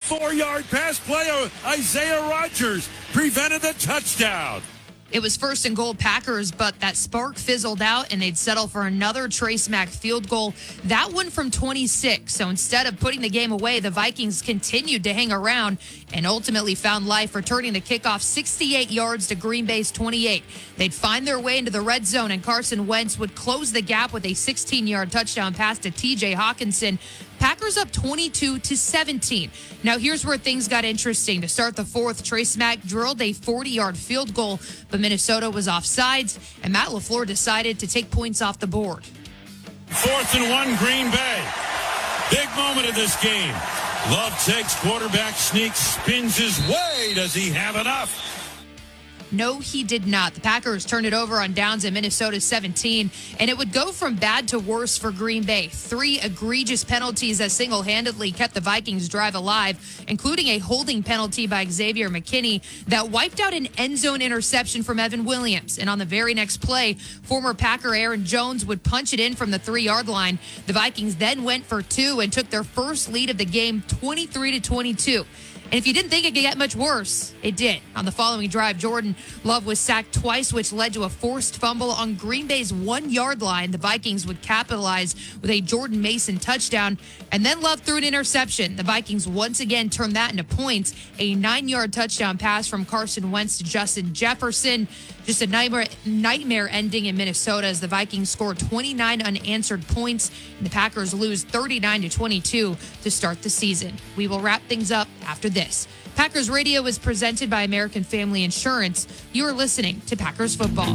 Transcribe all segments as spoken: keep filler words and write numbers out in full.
four-yard pass play of Isaiah Rodgers prevented the touchdown. It was first and goal Packers, but that spark fizzled out, and they'd settle for another Trace Mack field goal. That one from twenty-six. So instead of putting the game away, the Vikings continued to hang around and ultimately found life, returning the kickoff sixty-eight yards to Green Bay's twenty-eight. They'd find their way into the red zone, and Carson Wentz would close the gap with a sixteen-yard touchdown pass to T J Hawkinson. Packers up twenty-two to seventeen. Now here's where things got interesting. To start the fourth, Trace Mack drilled a forty-yard field goal, but Minnesota was offsides, and Matt LaFleur decided to take points off the board. Fourth and one, Green Bay. Big moment of this game. Love takes quarterback sneak, spins his way. Does he have enough? No, he did not. The Packers turned it over on downs at Minnesota's seventeen, and it would go from bad to worse for Green Bay. Three egregious penalties that single-handedly kept the Vikings drive alive, including a holding penalty by Xavier McKinney that wiped out an end-zone interception from Evan Williams. And on the very next play, former Packer Aaron Jones would punch it in from the three-yard line. The Vikings then went for two and took their first lead of the game, twenty-three to twenty-two. And if you didn't think it could get much worse, it did. On the following drive, Jordan Love was sacked twice, which led to a forced fumble on Green Bay's one-yard line. The Vikings would capitalize with a Jordan Mason touchdown, and then Love threw an interception. The Vikings once again turned that into points. A nine-yard touchdown pass from Carson Wentz to Justin Jefferson. Just a nightmare, nightmare ending in Minnesota as the Vikings scored twenty-nine unanswered points, and the Packers lose thirty-nine to twenty-two to start the season. We will wrap things up after this. Packers Radio is presented by American Family Insurance. You are listening to Packers Football.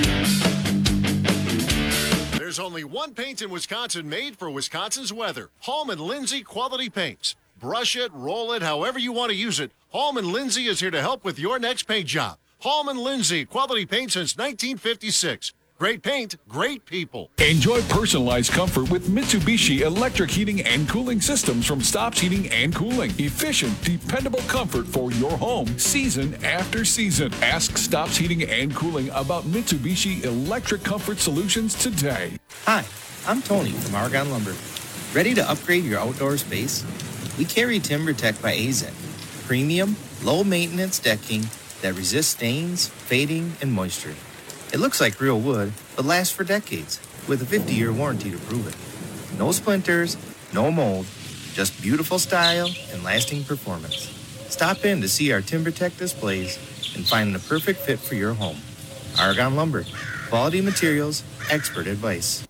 There's only one paint in Wisconsin made for Wisconsin's weather. Hallman Lindsay Quality Paints. Brush it, roll it, however you want to use it. Hallman Lindsay is here to help with your next paint job. Hallman Lindsay Quality Paint since nineteen fifty-six. Great paint, great people. Enjoy personalized comfort with Mitsubishi electric heating and cooling systems from Stops Heating and Cooling. Efficient, dependable comfort for your home season after season. Ask Stops Heating and Cooling about Mitsubishi electric comfort solutions today. Hi, I'm Tony from Argonne Lumber. Ready to upgrade your outdoor space? We carry TimberTech by A Z E C. Premium, low-maintenance decking that resists stains, fading, and moisture. It looks like real wood, but lasts for decades, with a fifty-year warranty to prove it. No splinters, no mold, just beautiful style and lasting performance. Stop in to see our TimberTech displays and find the perfect fit for your home. Argonne Lumber, quality materials, expert advice.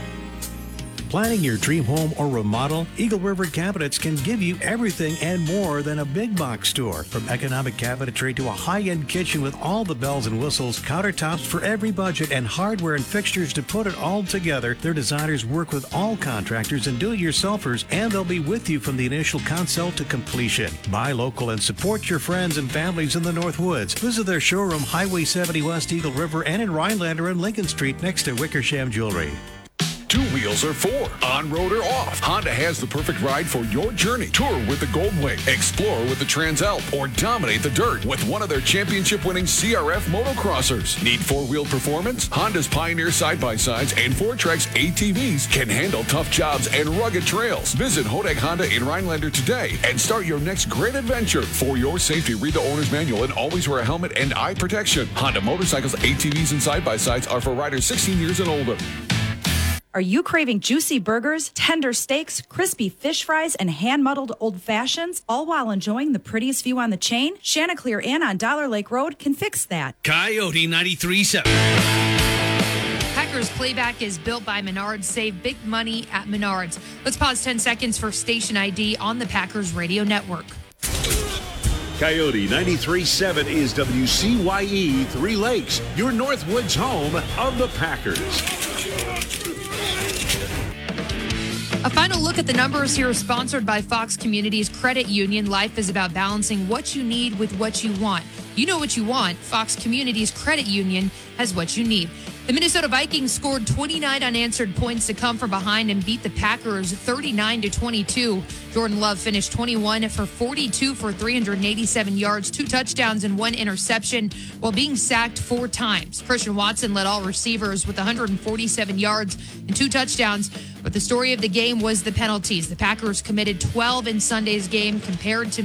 Planning your dream home or remodel, Eagle River Cabinets can give you everything and more than a big box store. From economic cabinetry to a high-end kitchen with all the bells and whistles, countertops for every budget, and hardware and fixtures to put it all together, their designers work with all contractors and do-it-yourselfers, and they'll be with you from the initial consult to completion. Buy local and support your friends and families in the North Woods. Visit their showroom, Highway seventy West Eagle River, and in Rhinelander and Lincoln Street next to Wickersham Jewelry. Two wheels or four, on road or off, Honda has the perfect ride for your journey. Tour with the Goldwing, explore with the Transalp, or dominate the dirt with one of their championship-winning C R F motocrossers. Need four-wheel performance? Honda's Pioneer side-by-sides and Fortrex A T Vs can handle tough jobs and rugged trails. Visit Hodag Honda in Rhinelander today and start your next great adventure. For your safety, read the owner's manual and always wear a helmet and eye protection. Honda motorcycles, A T Vs, and side-by-sides are for riders sixteen years and older. Are you craving juicy burgers, tender steaks, crispy fish fries, and hand-muddled old fashions, all while enjoying the prettiest view on the chain? Chanticleer Inn on Dollar Lake Road can fix that. Coyote ninety-three point seven. Packers Playback is built by Menards. Save big money at Menards. Let's pause ten seconds for station I D on the Packers Radio Network. Coyote ninety-three point seven is W C Y E Three Lakes, your Northwoods home of the Packers. A final look at the numbers here is sponsored by Fox Communities Credit Union. Life is about balancing what you need with what you want. You know what you want. Fox Communities Credit Union has what you need. The Minnesota Vikings scored twenty-nine unanswered points to come from behind and beat the Packers thirty-nine to twenty-two. Jordan Love finished twenty-one for forty-two for three hundred eighty-seven yards, two touchdowns and one interception while being sacked four times. Christian Watson led all receivers with one hundred forty-seven yards and two touchdowns. But the story of the game was the penalties. The Packers committed twelve in Sunday's game compared to